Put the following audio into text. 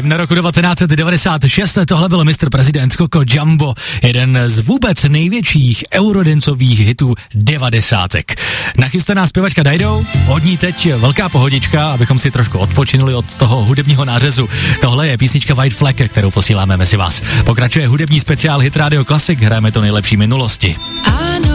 Hymna roku 1996, tohle byl Mr. President Coco Jumbo, jeden z vůbec největších eurodancových hitů 90. Nachystaná zpěvačka Dido, od ní teď velká pohodička, abychom si trošku odpočinuli od toho hudebního nářezu. Tohle je písnička White Flag, kterou posíláme mezi vás. Pokračuje hudební speciál Hit Radio Classic, hrajeme to nejlepší minulosti.